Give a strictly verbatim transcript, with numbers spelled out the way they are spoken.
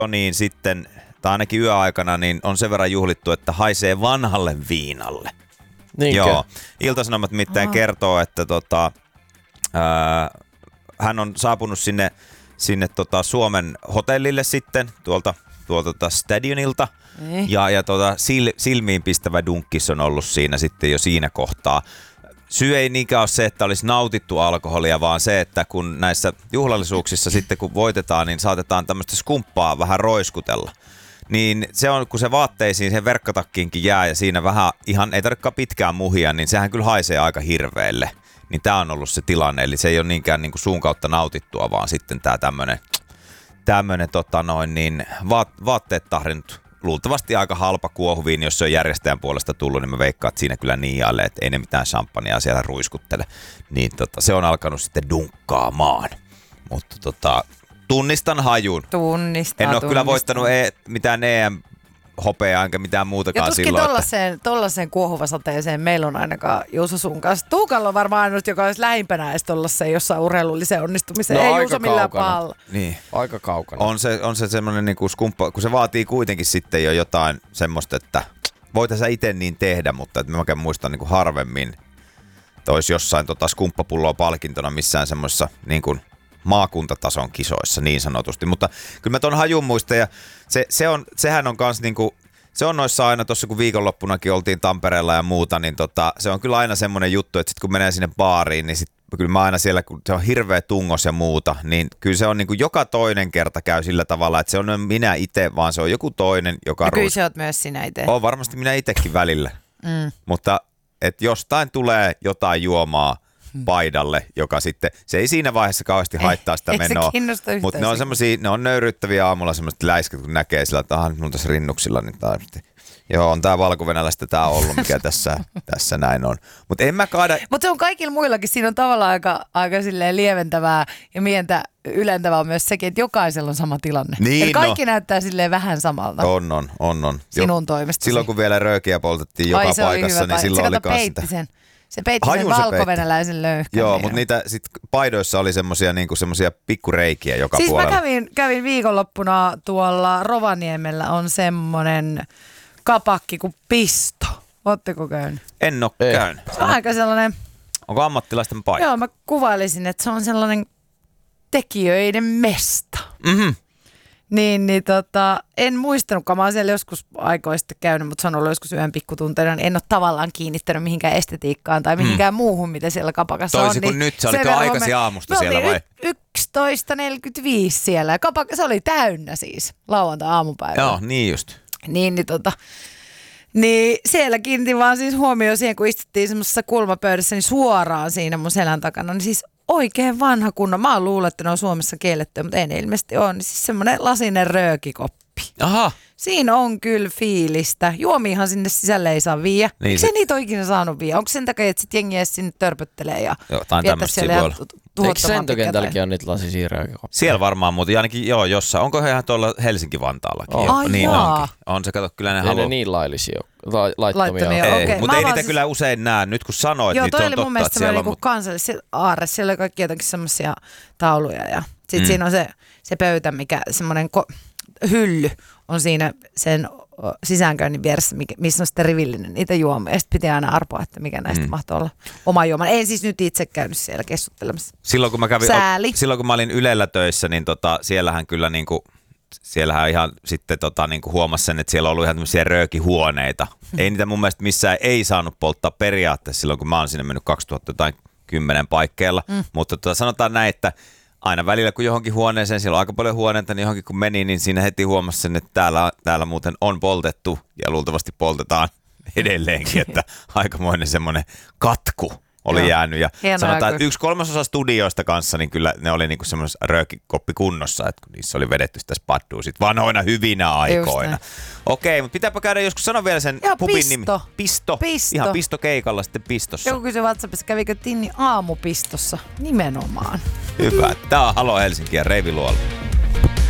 niin sitten, tai ainakin yöaikana, niin on sen verran juhlittu, että haisee vanhalle viinalle. Niinkö? Joo. Ilta-Sanomat mitään Aha. kertoo, että tota, ää, hän on saapunut sinne, sinne tota Suomen hotellille sitten tuolta, tuolta tota Stadionilta. Ei. Ja, ja tota, sil, silmiin pistävä dunkkis on ollut siinä sitten jo siinä kohtaa. Syy ei niinkään ole se, että olisi nautittu alkoholia, vaan se, että kun näissä juhlallisuuksissa sitten kun voitetaan, niin saatetaan tämmöistä skumppaa vähän roiskutella. Niin se on, kun se vaatteisiin, sen verkkatakkiinkin jää ja siinä vähän ihan ei tarvitsekaan pitkään muhia, niin sehän kyllä haisee aika hirveelle. Niin tää on ollut se tilanne, eli se ei ole niinkään niinku suun kautta nautittua, vaan sitten tää tämmönen, tämmönen tota noin, niin vaat, vaatteet tahrinnut. Luultavasti aika halpa kuohuviin, jos se on järjestäjän puolesta tullut, niin mä veikkaan, että siinä kyllä niiailee, että ei ne mitään champagnea siellä ruiskuttele. Niin tota, se on alkanut sitten dunkkaamaan. Mutta tota, tunnistan hajun. Tunnistaa, En ole tunnistaa. kyllä voittanut e- mitään E M-hopeaa enkä mitään Ja muutakaan tuskin silloin. Että... tollaiseen, tollaiseen kuohuvasateeseen meillä on ainakaan Juuso sun kanssa. Tuukalla on varmaan ainut, joka olisi lähimpänä edes tollaiseen jossain urheilulliseen onnistumiseen. No Ei aika Juuso millään kaukana. pahalla. Niin. Aika kaukana. On se, on se semmoinen niinku skumppa, kun se vaatii kuitenkin sitten jo jotain semmoista, että voit sä itse niin tehdä, mutta että mä oikein muistan niinku harvemmin, että olisi jossain tota skumppapulloa palkintona missään semmoisessa niin kuin maakuntatason kisoissa niin sanotusti. Mutta kyllä mä ton hajun muistan ja se, se on, sehän on kans niinku, se on noissa aina tuossa kun viikonloppunakin oltiin Tampereella ja muuta, niin tota, se on kyllä aina semmoinen juttu, että sit kun menee sinne baariin, niin sit kyllä mä aina siellä, kun se on hirveä tungos ja muuta, niin kyllä se on niinku joka toinen kerta käy sillä tavalla, että se on minä itse, vaan se on joku toinen, joka Ja kyllä ruis- sä oot myös sinä itse. on varmasti minä itsekin välillä, Mm. mutta että jostain tulee jotain juomaa paidalle, joka sitten, se ei siinä vaiheessa kauheasti haittaa sitä ei se menoa. kiinnosta yhtään Mutta ne on se- semmosia, ne on nöyryyttäviä aamulla semmoiset läiskät, kun näkee sillä, että aha, nyt mun tässä rinnuksilla, niin tää, joo, on tää valko-venäläistä tää ollut, mikä tässä, tässä näin on. Mutta en mä kaada, Mutta se on kaikilla muillakin, siinä on tavallaan aika, aika silleen lieventävää ja mientä ylentävää myös sekin, että jokaisella on sama tilanne. Niin, Eli kaikki no. näyttää silleen vähän samalta on, on, on, on. sinun toimestasi. Silloin kun vielä röökiä poltettiin joka Ai, se oli paikassa, hyvä niin paikka. silloin se oli kato kans peitti sitä. sen. Se peitti sen Hajun se valko-venäläisen löyhkän. Joo, mutta niitä sit paidoissa oli semmosia, niinku semmosia pikkureikiä joka Siis puolella. mä kävin, kävin viikonloppuna tuolla Rovaniemellä on semmonen kapakki kuin Pisto. Ootteko käynyt? En oo Ei. käynyt. Se on aika sellainen, Onko ammattilaisten paikka? joo mä kuvailisin, että se on sellainen tekijöiden mesta. Mhm. Niin, niin tota, en muistanutkaan, mä oon siellä joskus aikoista käynyt, mutta se on ollut joskus yhden pikkutunteina, niin en ole tavallaan kiinnittänyt mihinkään estetiikkaan tai mihinkään mm. muuhun, mitä siellä kapakassa on. Toisin kuin niin nyt, sä sen olitko verran aikaisin me- aamusta me siellä oltiin vai? y- yksitoista neljäkymmentäviisi siellä ja kapakka, se oli täynnä siis lauantai-aamupäivä. Joo, niin just. Niin, niin tota... Niin siellä kiinnitin vaan siis huomioon siihen, kun istuttiin semmoisessa kulmapöydässä, niin suoraan siinä mun selän takana, niin siis oikein vanha kunnon. Mä oon luullut, että ne on Suomessa kielletty, mutta ei ne ilmeisesti ole. Niin siis semmoinen lasinen röökikoppi. Aha. Siinä on kyllä fiilistä. Juomiihan sinne sisälle ei saa viiä. Niin Niin se- se niitä ole ikinä saanut viiä? Onko sen takia, että sit jengi edes sinne törpöttelee ja Jotain viettää tämmöistä siellä siinä voi ihan olla. tu- Eikö tuhottoman sentokentälläkin ole niitä lasisia röökikoppeja? Siellä varmaan muuten, ainakin joo, jossain. Onko ihan tuolla Helsinki-Vantaallakin? On. jo? Ai niin jaa. onkin. On se, kato, kyllä ne Ei ne haluaa. niin laillisia ole. La- laittomia. Laittomia ole. ole. Ei, Okei, mutta mä ei vaan niitä siis- kyllä usein näe. Nyt kun sanoit, Joo, niin toi se on oli totta, mun mielestä että siellä semmoinen on... niinku kansallinen aarre. Siellä oli kaikki jotenkin semmoisia tauluja ja sitten Mm. mm. siinä on se, se pöytä, mikä semmoinen ko- hylly on siinä sen o, sisäänkäynnin vieressä, mikä, missä on sitten rivillinen niitä juomia. Ja sitten piti aina arpoa, että mikä näistä Mm. mm. mahtoi olla oma juoma. En siis nyt itse käynyt siellä keskusttelemassa. Silloin kun mä kävin, Sääli. silloin kun mä olin Ylellä töissä, niin tota, siellähän kyllä niinku, siellähän ihan sitten tota, niinku huomasi sen, että siellä on ollut ihan tämmöisiä röökihuoneita. Ei niitä mun mielestä missään ei saanut polttaa periaatteessa silloin, kun mä oon sinne mennyt kaksituhattakymmenen paikkeilla. Mm. Mutta tota, sanotaan näin, että aina välillä kun johonkin huoneeseen, siellä on aika paljon huoneita, niin johonkin kun meni, niin siinä heti huomasi sen, että täällä, täällä muuten on poltettu ja luultavasti poltetaan edelleenkin, että aikamoinen semmoinen katku oli Joo. jäänyt. Ja Hieno sanotaan, aika. että yksi kolmasosa studioista kanssa, niin kyllä ne oli niinku semmoisessa röökikoppi kunnossa, että kun niissä oli vedetty sitä spaddua sit vanhoina hyvinä aikoina. näin. Okei, mutta pitääpä käydä joskus, sano vielä sen Joo, pubin Pisto. nimi. Pisto. Pisto. Ihan pistokeikalla sitten Pistossa. Joku kysyi WhatsAppissa, kävikö Tinni aamupistossa? Nimenomaan. Hyvä. Tää on Halo Helsinki ja Reivi Luola.